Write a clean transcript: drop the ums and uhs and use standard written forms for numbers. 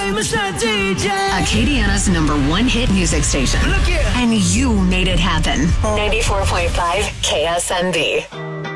famous DJ. Acadiana's #1 hit music station. Look here. And you made it happen. 94.5 KSNB.